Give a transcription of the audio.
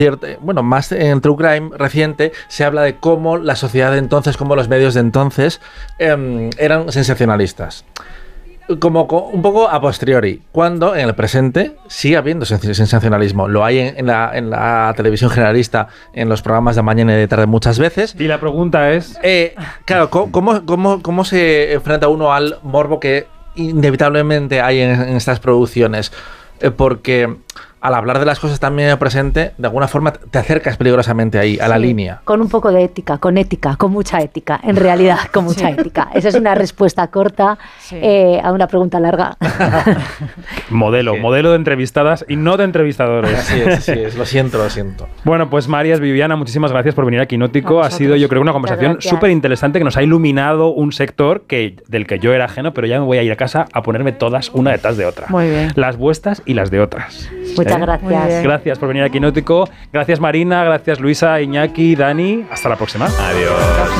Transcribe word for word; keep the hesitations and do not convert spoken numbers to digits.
Bueno, más en True Crime reciente se habla de cómo la sociedad de entonces, cómo los medios de entonces eh, eran sensacionalistas. Como un poco a posteriori, cuando en el presente sigue habiendo sensacionalismo. Lo hay en, en, la, en la televisión generalista, en los programas de mañana y de tarde muchas veces. Y la pregunta es... Eh, claro, ¿cómo, cómo, ¿cómo se enfrenta uno al morbo que inevitablemente hay en, en estas producciones? Eh, porque... al hablar de las cosas también en el presente, de alguna forma te acercas peligrosamente ahí, a la sí, línea. Con un poco de ética, con ética, con mucha ética, en realidad, con mucha sí. ética. Esa es una respuesta corta sí. eh, a una pregunta larga. Modelo, sí. modelo de entrevistadas y no de entrevistadores. Así es, así es, lo siento, lo siento. Bueno, pues Marías, Viviana, muchísimas gracias por venir a Quinótico. Ha sido, yo creo, una conversación súper interesante que nos ha iluminado un sector que, del que yo era ajeno, pero ya me voy a ir a casa a ponerme todas una detrás de otra. Muy bien. Las vuestras y las de otras. Muchas ¿Eh? gracias. Gracias por venir a Quinótico. Gracias Marina, gracias Luisa, Iñaki, Dani. Hasta la próxima. Adiós.